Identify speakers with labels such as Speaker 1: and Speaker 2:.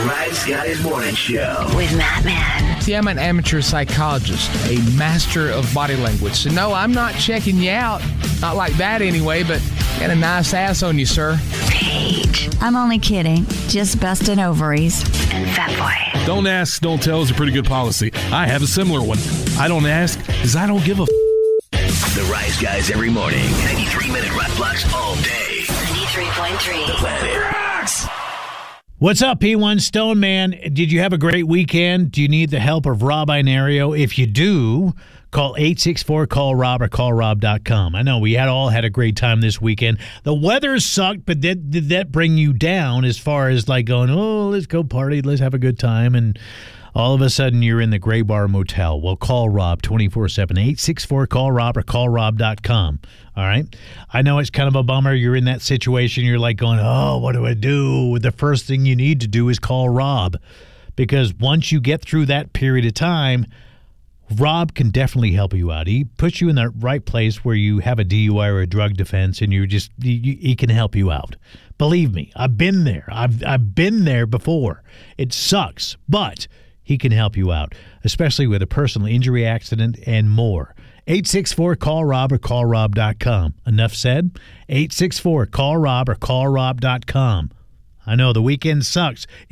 Speaker 1: Rise Guys Morning Show
Speaker 2: with Matt Man.
Speaker 3: See, I'm an amateur psychologist, a master of body language. So, no, I'm not checking you out. Not like that anyway, but got a nice ass on you, sir.
Speaker 2: Paige. I'm only kidding. Just busting ovaries. And Fat Boy.
Speaker 4: Don't ask, don't tell is a pretty good policy. I have a similar one. I don't ask because I don't give a
Speaker 1: The Rise Guys every morning. 93-minute rock blocks all day.
Speaker 2: 93.3.
Speaker 1: The Planet Rocks.
Speaker 5: What's up, P1 Stone Man? Did you have a great weekend? Do you need the help of Rob Inario? If you do, call 864-CALL-ROB or callrob.com. I know we all had a great time this weekend. The weather sucked, but did that bring you down as far as like going, oh, let's go party, let's have a good time, and all of a sudden you're in the Gray Bar Motel? Well, call Rob 24/7, 864-CALL-ROB or callrob.com. All right? I know it's kind of a bummer. You're in that situation. You're like going, oh, what do I do? The first thing you need to do is call Rob, because once you get through that period of time, Rob can definitely help you out. He puts you in the right place where you have a DUI or a drug defense, and he can help you out. Believe me, I've been there. I've been there before. It sucks, but he can help you out, especially with a personal injury accident and more. 864-CALL-ROB or callrob.com. Enough said? 864-CALL-ROB or callrob.com. I know the weekend sucks.